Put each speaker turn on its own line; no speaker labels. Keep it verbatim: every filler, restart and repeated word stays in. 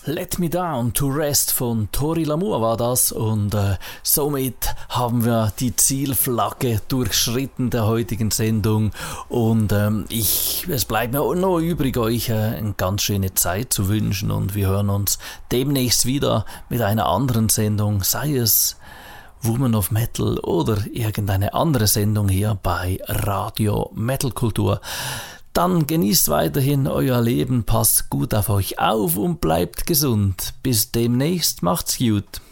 Let Me Down to Rest von Tori L'Amour war das und äh, somit haben wir die Zielflagge durchschritten der heutigen Sendung und ähm, ich, es bleibt mir noch übrig, euch äh, eine ganz schöne Zeit zu wünschen und wir hören uns demnächst wieder mit einer anderen Sendung, sei es Woman of Metal oder irgendeine andere Sendung hier bei Radio Metal Kultur. Dann genießt weiterhin euer Leben, passt gut auf euch auf und bleibt gesund. Bis demnächst, macht's gut.